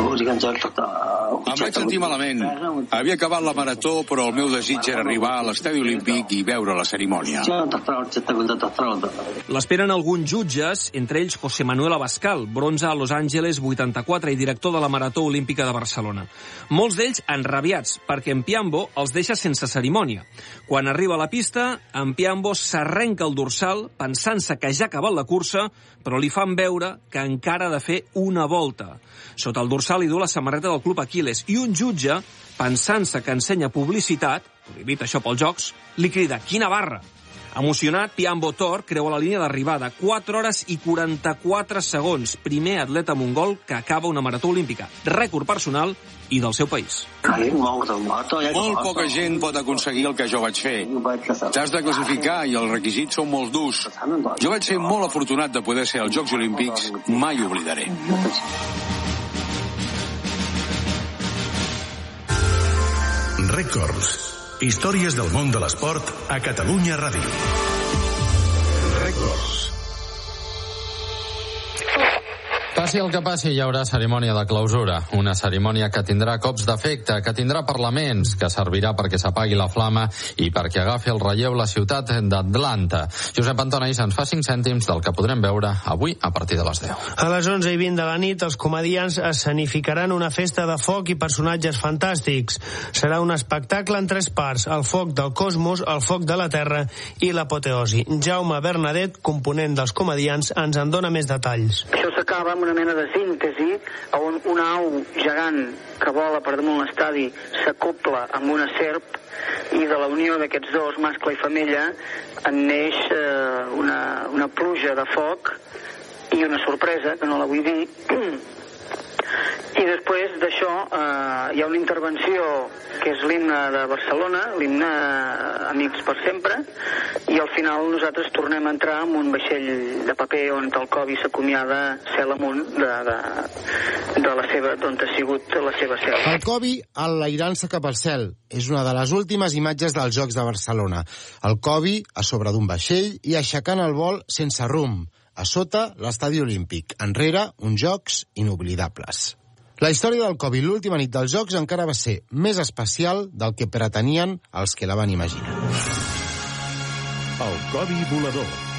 Em vaig sentir malament. Havia acabat la marató, però el meu desig era arribar a l'estadi olímpic i veure la cerimònia. L'esperen alguns jutges, entre ells José Manuel Abascal, bronze a Los Angeles 84 i director de la Marató Olímpica de Barcelona. Molts d'ells enrabiats, perquè en Piambo els deixa sense cerimònia. Quan arriba a la pista, en Piambo s'arrenca el dorsal pensant-se que ja ha acabat la cursa, però li fan veure que encara ha de fer una volta. Sota el dorsal hi du la samarreta del Club Aquiles i un jutge, pensant-se que ensenya publicitat, prohibit això pels jocs, li crida: quina barra! Emocionat, Piambo Tor creua la línia d'arribada, 4 hores i 44 segons, primer atleta mongol que acaba una marató olímpica, rècord personal i del seu país. Molt poca gent pot aconseguir el que jo vaig fer. T'has de classificar i els requisits són molt durs. Jo vaig ser molt afortunat de poder ser als Jocs Olímpics, mai ho oblidaré. Rècords. Històries del món de l'esport a Catalunya Ràdio. Rècords. Passi el que passi, hi haurà cerimònia de clausura. Una cerimònia que tindrà cops d'efecte, que tindrà parlaments, que servirà perquè s'apagui la flama i perquè agafi el relleu la ciutat d'Atlanta. Josep Antonais ens fa 5 cèntims del que podrem veure avui a partir de les 10. A les 11:20 de la nit, els comediants escenificaran una festa de foc i personatges fantàstics. Serà un espectacle en 3 parts: el foc del cosmos, el foc de la Terra i l'apoteosi. Jaume Bernadet, component dels comediants, ens en dona més detalls. Això s'acaba amb una mena de síntesi on una au gegant que vola per damunt l'estadi s'acopla amb una serp i de la unió d'aquests dos, mascle i femella, en neix una pluja de foc i una sorpresa, que no la vull dir. I després d'això hi ha una intervenció que és l'himne de Barcelona, l'himne Amics per sempre, i al final nosaltres tornem a entrar en un vaixell de paper on el Covi s'acomiada cel amunt de la seva, d'on ha sigut la seva seu. El Covi enlairant-se cap al cel és una de les últimes imatges dels Jocs de Barcelona. El Covi a sobre d'un vaixell i aixecant el vol sense rumb. A sota, l'estadi olímpic. Enrere, uns Jocs inoblidables. La història del Covi l'última nit dels Jocs encara va ser més especial del que pretenien els que la van imaginar. El Covi volador.